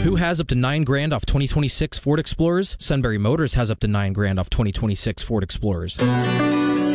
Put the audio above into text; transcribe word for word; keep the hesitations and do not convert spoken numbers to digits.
Who has up to nine grand off twenty twenty-six Ford Explorers? Sunbury Motors has up to nine grand off twenty twenty-six Ford Explorers.